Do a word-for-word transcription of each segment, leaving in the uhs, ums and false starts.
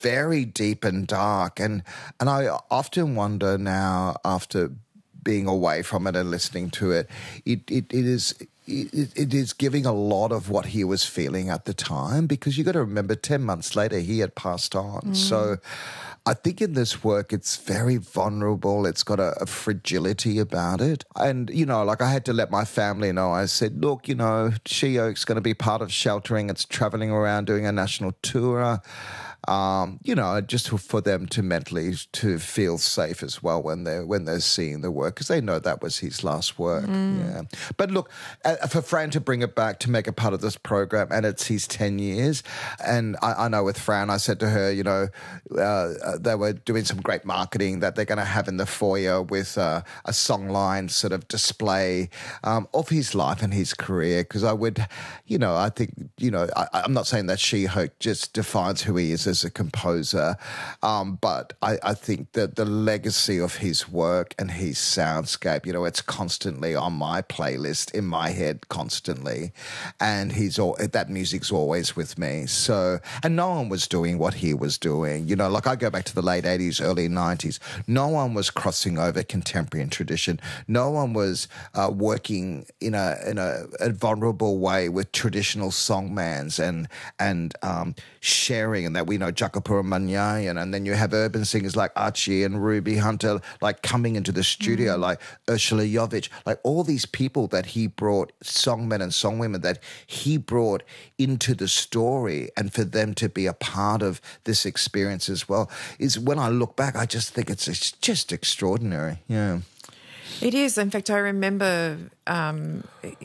very deep and dark. And and I often wonder now, after being away from it and listening to it, it it, it is it, it is giving a lot of what he was feeling at the time, because you got to remember, ten months later he had passed on. Mm. So I think in this work it's very vulnerable. It's got a, a fragility about it. And, you know, like I had to let my family know. I said, look, you know, She Oak's going to be part of Sheltering. It's travelling around doing a national tour. Um, you know, just for them to mentally to feel safe as well when they're when they're seeing the work, because they know that was his last work. Mm. Yeah, but look, uh, for Fran to bring it back to make it part of this program, and it's his ten years, and I, I know with Fran, I said to her, you know, uh, they were doing some great marketing that they're going to have in the foyer with uh, a songline sort of display um, of his life and his career, because I would, you know, I think, you know, I, I'm not saying that She-Hulk just defines who he is as a composer, um, but I, I think that the legacy of his work and his soundscape, you know, it's constantly on my playlist, in my head constantly, and he's all, that music's always with me. So, and no one was doing what he was doing, you know, like I go back to the late eighties, early nineties, no one was crossing over contemporary and tradition. No one was uh, working in a in a, a vulnerable way with traditional songmans and and um, sharing, and that we know Jakapura Manyayan, and then you have urban singers like Archie and Ruby Hunter, like coming into the studio, mm. like Ursula Jovic, like all these people that he brought, songmen and songwomen that he brought into the story, and for them to be a part of this experience as well, is when I look back, I just think it's, it's just extraordinary. Yeah. It is. In fact, I remember, um,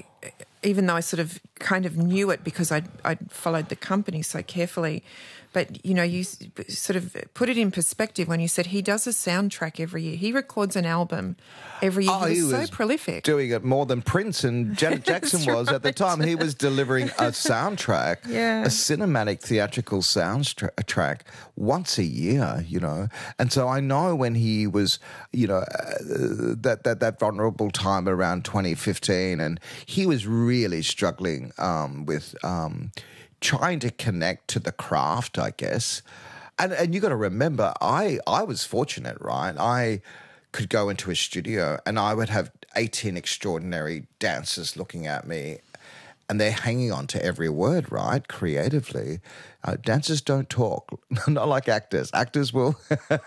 even though I sort of kind of knew it because I'd, I'd followed the company so carefully, but, you know, you sort of put it in perspective when you said he does a soundtrack every year. He records an album every year. Oh, he, was he was so prolific. Doing it more than Prince and Janet Jackson was right. at the time. He was delivering a soundtrack, yeah. a cinematic theatrical soundtrack once a year, you know. And so I know when he was, you know, uh, that, that, that vulnerable time around twenty fifteen, and he was really struggling um, with... Um, trying to connect to the craft, I guess. And and you got to remember, I, I was fortunate, right? I could go into a studio and I would have eighteen extraordinary dancers looking at me, and they're hanging on to every word, right, creatively. Uh, dancers don't talk, not like actors. Actors will,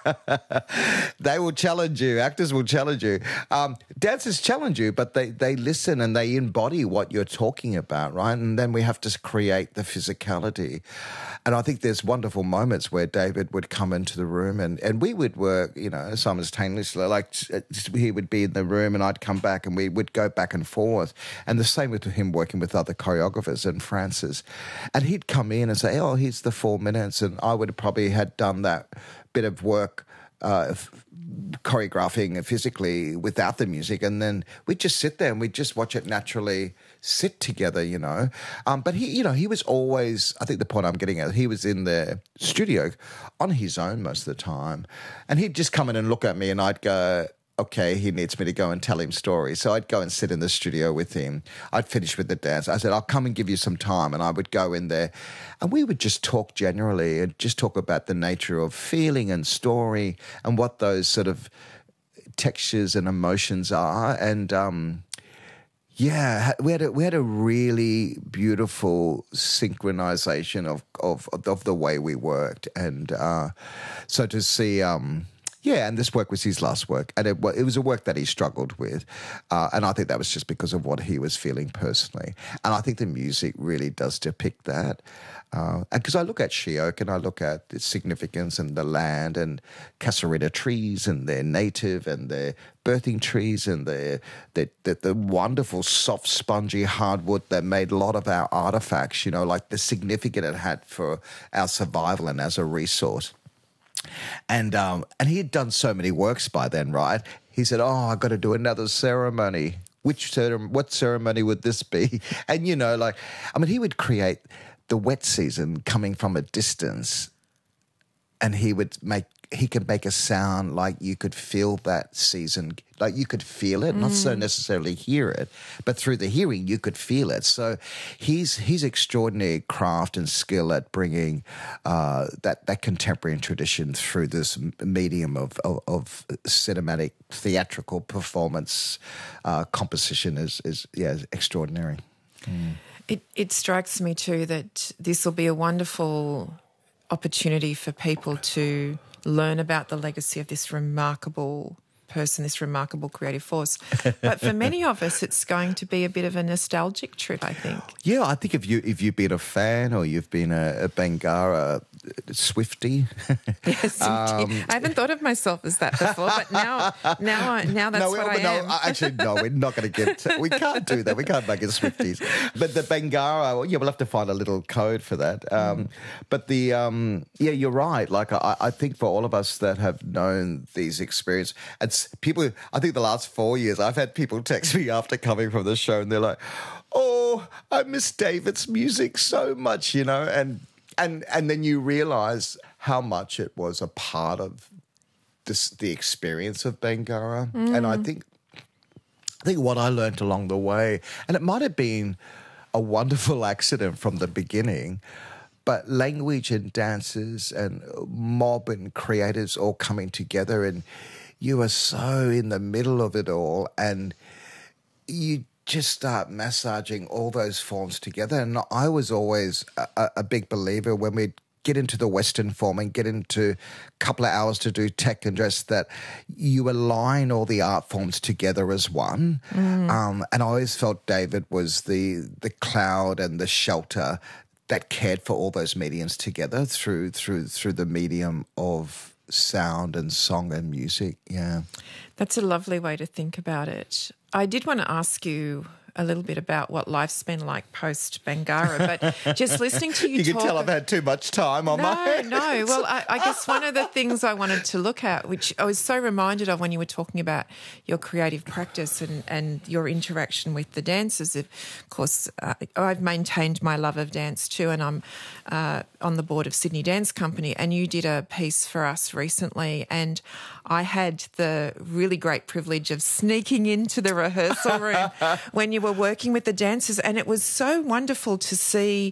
they will challenge you. Actors will challenge you. Um, dancers challenge you, but they, they listen and they embody what you're talking about, right? And then we have to create the physicality. And I think there's wonderful moments where David would come into the room and, and we would work, you know, simultaneously. Like he would be in the room and I'd come back and we would go back and forth. And the same with him working with other choreographers and Francis. And he'd come in and say, oh, here's the four minutes. And I would have probably had done that bit of work uh, f- choreographing physically without the music. And then we'd just sit there and we'd just watch it naturally sit together, you know. Um, but he, you know, he was always, I think the point I'm getting at, he was in the studio on his own most of the time. And he'd just come in and look at me and I'd go, okay, he needs me to go and tell him stories. So I'd go and sit in the studio with him. I'd finish with the dance. I said, I'll come and give you some time. And I would go in there and we would just talk generally and just talk about the nature of feeling and story and what those sort of textures and emotions are. And, um, yeah, we had a, we had a really beautiful synchronization of, of, of the way we worked. And uh, so to see... Um, Yeah, and this work was his last work, and it, it was a work that he struggled with, uh, and I think that was just because of what he was feeling personally. And I think the music really does depict that. Uh, and because I look at She Oak and I look at its significance and the land and Casuarina trees and their native and their birthing trees and the the, the the wonderful soft, spongy hardwood that made a lot of our artifacts, you know, like the significance it had for our survival and as a resource. And um, and he had done so many works by then, right? He said, oh, I've got to do another ceremony. Which ceremony, what ceremony would this be? And, you know, like, I mean, he would create the wet season coming from a distance and he would make he could make a sound like you could feel that season, like you could feel it, mm. not so necessarily hear it, but through the hearing you could feel it. So he's he's extraordinary craft and skill at bringing uh, that that contemporary tradition through this medium of of, of cinematic theatrical performance uh, composition is is yeah extraordinary. Mm. It it strikes me too that this will be a wonderful opportunity for people to learn about the legacy of this remarkable person, this remarkable creative force. But for many of us, it's going to be a bit of a nostalgic trip, I think. Yeah, I think if you if you've been a fan or you've been a, a Bangarra Swiftie, yes, um, I haven't thought of myself as that before, but now, now, I, now that's no, what I no, am. Actually, no, we're not going to get. We can't do that. We can't make it Swifties. But the Bangarra, well, yeah, we'll have to find a little code for that. Um, mm. But the um, yeah, you're right. Like I, I think for all of us that have known these experiences, it's people. I think the last four years, I've had people text me after coming from the show, and they're like, "Oh, I miss David's music so much," you know, and. And and then you realise how much it was a part of this, the experience of Bangarra. Mm. And I think I think what I learnt along the way, and it might have been a wonderful accident from the beginning, but language and dancers and mob and creators all coming together, and you are so in the middle of it all, and you just start massaging all those forms together. And I was always a, a big believer when we'd get into the Western form and get into a couple of hours to do tech and dress, that you align all the art forms together as one. Mm. Um, and I always felt David was the the cloud and the shelter that cared for all those mediums together through through through the medium of sound and song and music. Yeah. That's a lovely way to think about it. I did want to ask you a little bit about what life's been like post Bangarra, but just listening to you, you talk... can tell I've had too much time on no, my hands. No, well, I, I guess one of the things I wanted to look at, which I was so reminded of when you were talking about your creative practice and, and your interaction with the dancers. Of course, uh, I've maintained my love of dance too, and I'm uh, on the board of Sydney Dance Company, and you did a piece for us recently, and I had the really great privilege of sneaking into the rehearsal room when you were working with the dancers, and it was so wonderful to see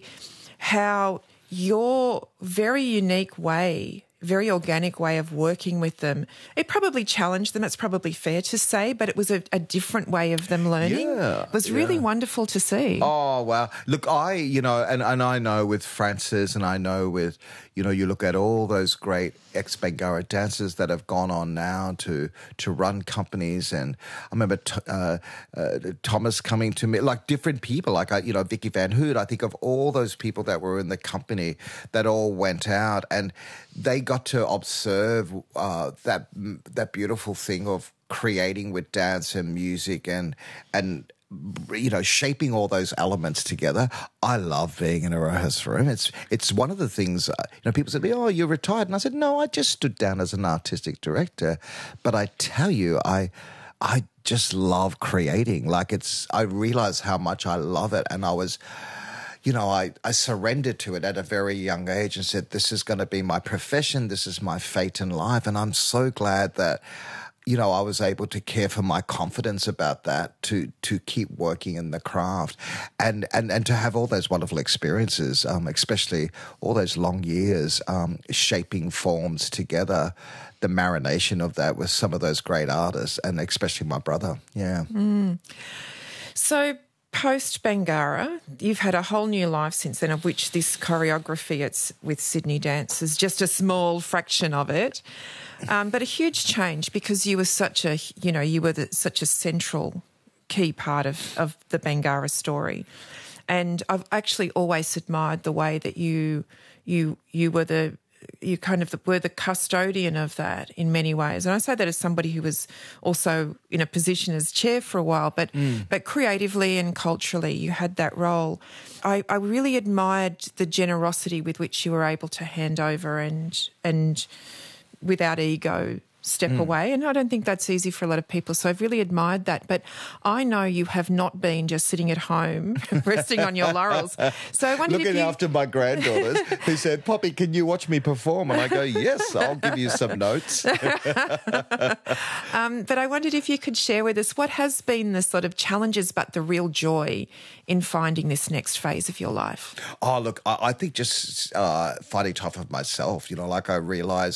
how your very unique way, very organic way of working with them, it probably challenged them, it's probably fair to say, but it was a, a different way of them learning. Yeah, it was yeah. really wonderful to see. Oh, wow. Look, I, you know, and, and I know with Francis, and I know with, you know, you look at all those great ex-Bangarra dancers that have gone on now to to run companies, and I remember t- uh, uh, Thomas coming to me, like different people, like, I, you know, Vicky Van Hoot. I think of all those people that were in the company that all went out, and they got to observe uh, that that beautiful thing of creating with dance and music and and you know, shaping all those elements together. I love being in a rehearsal room. It's it's one of the things, uh, you know, people said to me, oh, you're retired. And I said, no, I just stood down as an artistic director. But I tell you, I I just love creating. Like it's, I realize how much I love it. And I was, you know, I, I surrendered to it at a very young age and said, this is going to be my profession. This is my fate in life. And I'm so glad that, you know, I was able to care for my confidence about that, to to keep working in the craft, and and, and to have all those wonderful experiences, um, especially all those long years um, shaping forms together, the marination of that with some of those great artists, and especially my brother. Yeah. Mm. So post Bangarra, you've had a whole new life since then, of which this choreography it's with Sydney Dance is just a small fraction of it. Um, but a huge change, because you were such a, you know, you were the, such a central key part of, of the Bangarra story. And I've actually always admired the way that you you you were the you kind of the, were the custodian of that in many ways. And I say that as somebody who was also in a position as chair for a while, but mm. but creatively and culturally you had that role. I, I really admired the generosity with which you were able to hand over and and without ego step Mm. away. And I don't think that's easy for a lot of people. So I've really admired that. But I know you have not been just sitting at home resting on your laurels. So I wondered Looking if you... after my granddaughters who said, Poppy, can you watch me perform? And I go, yes, I'll give you some notes. um, but I wondered if you could share with us what has been the sort of challenges but the real joy in finding this next phase of your life. Oh, look, I, I think just uh, fighting tough with myself, you know, like I realised